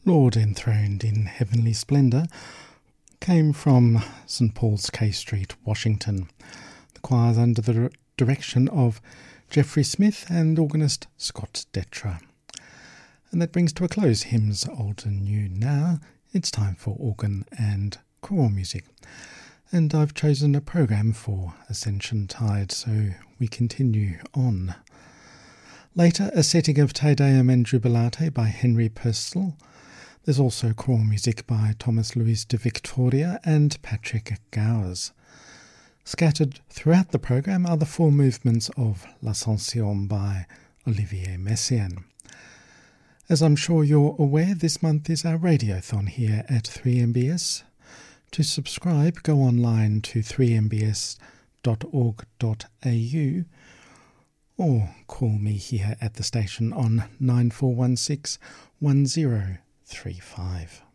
Lord Enthroned in Heavenly Splendour came from St Paul's K Street, Washington. The choir's under the direction of Jeffrey Smith and organist Scott Detra. And that brings to a close Hymns Old and New. Now it's time for organ and choral music. And I've chosen a program for Ascension Tide, so we continue on. Later, a setting of Te Deum and Jubilate by Henry Purcell. There's also choral music by Thomas Luis de Victoria and Patrick Gowers. Scattered throughout the program are the four movements of L'Ascension by Olivier Messiaen. As I'm sure you're aware, this month is our radiothon here at 3MBS. To subscribe, go online to 3mbs.org.au or call me here at the station on 9416 1035.